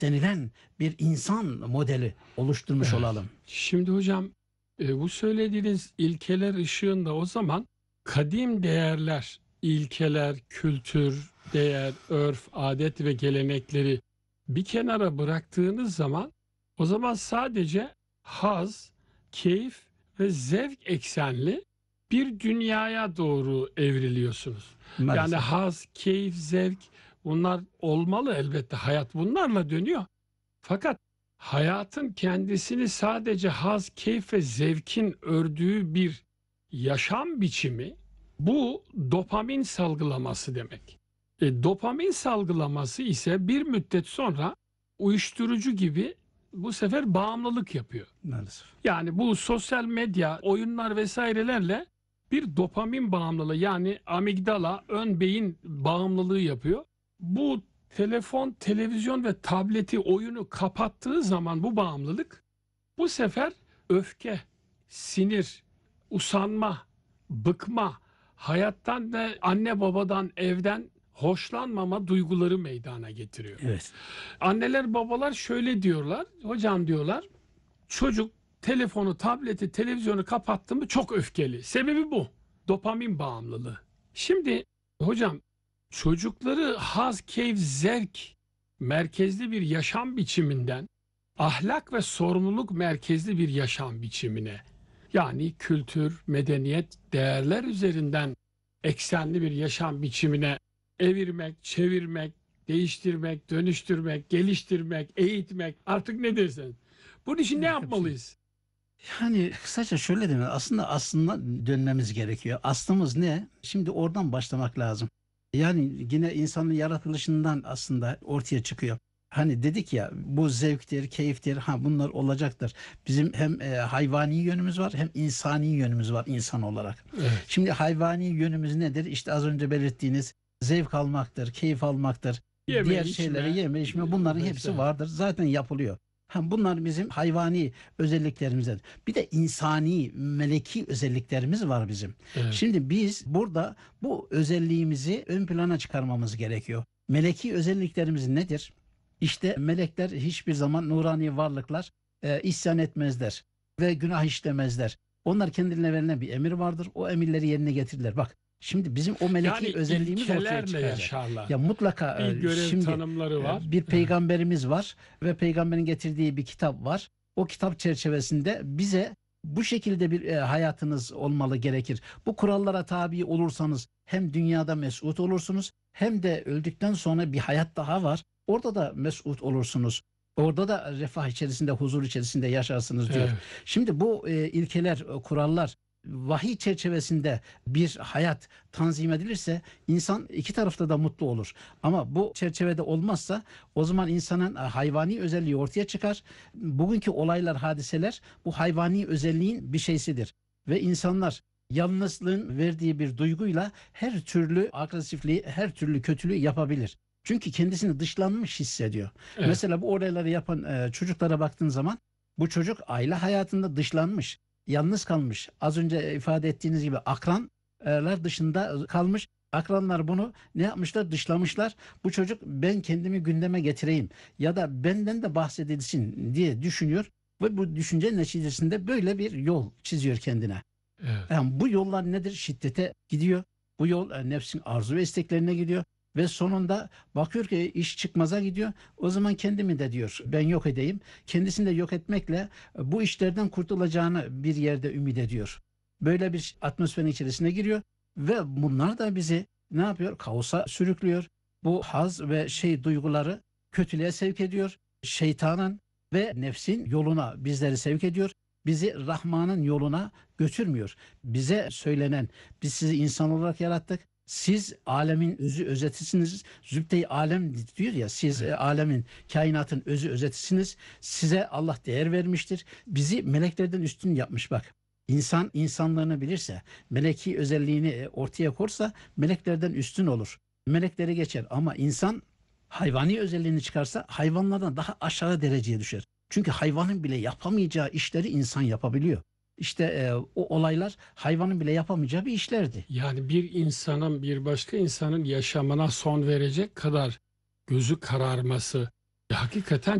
denilen bir insan modeli oluşturmuş olalım. Şimdi hocam, bu söylediğiniz ilkeler ışığında o zaman kadim değerler, ilkeler, kültür, değer, örf, adet ve gelenekleri bir kenara bıraktığınız zaman o zaman sadece haz, keyif ve zevk eksenli bir dünyaya doğru evriliyorsunuz. Yani Maalesef. haz, keyif, zevk, bunlar olmalı elbette. Hayat bunlarla dönüyor. Fakat hayatın kendisini sadece haz, keyif ve zevkin ördüğü bir yaşam biçimi, bu dopamin salgılaması demek. Dopamin salgılaması ise bir müddet sonra uyuşturucu gibi bu sefer bağımlılık yapıyor. Maalesef. Yani bu sosyal medya, oyunlar vesairelerle bir dopamin bağımlılığı, yani amigdala, ön beyin bağımlılığı yapıyor. Bu telefon, televizyon ve tableti, oyunu kapattığı zaman bu bağımlılık bu sefer öfke, sinir, usanma, bıkma, hayattan ve anne babadan, evden hoşlanmama duyguları meydana getiriyor. Evet. Anneler babalar şöyle diyorlar, hocam diyorlar, çocuk telefonu, tableti, televizyonu kapattı mı çok öfkeli. Sebebi bu. Dopamin bağımlılığı. Şimdi hocam, çocukları haz, keyif, zevk merkezli bir yaşam biçiminden ahlak ve sorumluluk merkezli bir yaşam biçimine, yani kültür, medeniyet, değerler üzerinden eksenli bir yaşam biçimine evirmek, çevirmek, değiştirmek, dönüştürmek, geliştirmek, eğitmek, artık ne dersen. Bunun için ne yapmalıyız? Yani kısaca şöyle demek, aslında dönmemiz gerekiyor. Aslımız ne? Şimdi oradan başlamak lazım. Yani yine insanın yaratılışından aslında ortaya çıkıyor. Hani dedik ya, bu zevktir, keyiftir, bunlar olacaktır. Bizim hem hayvani yönümüz var, hem insani yönümüz var insan olarak. Evet. Şimdi hayvani yönümüz nedir? İşte az önce belirttiğiniz zevk almaktır, keyif almaktır. Yeme, Diğer içme, şeyleri yeme, içme, bunların hepsi vesaire. vardır. Zaten yapılıyor. Bunlar bizim hayvani özelliklerimizden. Bir de insani, meleki özelliklerimiz var bizim. Evet. Şimdi biz burada bu özelliğimizi ön plana çıkarmamız gerekiyor. Meleki özelliklerimiz nedir? İşte melekler hiçbir zaman, nurani varlıklar, isyan etmezler ve günah işlemezler. Onlar kendilerine verilen bir emir vardır. O emirleri yerine getirirler. Bak, şimdi bizim o meleki Yani özelliğimiz ortaya ilkelerle çıkacak. yaşarlar. Ya mutlaka Bir görev şimdi tanımları var. bir peygamberimiz var ve peygamberin getirdiği bir kitap var. O kitap çerçevesinde bize bu şekilde bir hayatınız olmalı gerekir. Bu kurallara tabi olursanız hem dünyada mesut olursunuz, hem de öldükten sonra bir hayat daha var. Orada da mesut olursunuz. Orada da refah içerisinde, huzur içerisinde yaşarsınız diyor. Evet. Şimdi bu ilkeler, kurallar vahiy çerçevesinde bir hayat tanzim edilirse insan iki tarafta da mutlu olur. Ama bu çerçevede olmazsa o zaman insanın hayvani özelliği ortaya çıkar. Bugünkü olaylar, hadiseler bu hayvani özelliğin bir şeysidir. Ve insanlar yalnızlığın verdiği bir duyguyla her türlü agresifliği, her türlü kötülüğü yapabilir. Çünkü kendisini dışlanmış hissediyor. Evet. Mesela bu olayları yapan çocuklara baktığın zaman, bu çocuk aile hayatında dışlanmış, yalnız kalmış. Az önce ifade ettiğiniz gibi akranlar dışında kalmış. Akranlar bunu ne yapmışlar? Dışlamışlar. Bu çocuk, ben kendimi gündeme getireyim ya da benden de bahsedilsin diye düşünüyor ve bu düşünce neticesinde böyle bir yol çiziyor kendine. Evet. Yani bu yollar nedir? Şiddete gidiyor. Bu yol nefsin arzu ve isteklerine gidiyor. Ve sonunda bakıyor ki iş çıkmaza gidiyor. O zaman kendimi de diyor ben yok edeyim. Kendisini de yok etmekle bu işlerden kurtulacağını bir yerde ümit ediyor. Böyle bir atmosferin içerisine giriyor ve bunlar da bizi ne yapıyor? Kaosa sürüklüyor. Bu haz ve duyguları kötülüğe sevk ediyor. Şeytanın ve nefsin yoluna bizleri sevk ediyor. Bizi Rahman'ın yoluna götürmüyor. Bize söylenen, biz sizi insan olarak yarattık. Siz alemin özü, özetisiniz. Zübde-i alem diyor ya, siz alemin, kainatın özü, özetisiniz. Size Allah değer vermiştir. Bizi meleklerden üstün yapmış bak. İnsan insanlığını bilirse, meleki özelliğini ortaya korsa meleklerden üstün olur. Melekleri geçer ama insan hayvani özelliğini çıkarsa hayvanlardan daha aşağı dereceye düşer. Çünkü hayvanın bile yapamayacağı işleri insan yapabiliyor. İşte o olaylar hayvanın bile yapamayacağı bir işlerdi. Yani bir insanın bir başka insanın yaşamına son verecek kadar gözü kararması, Hakikaten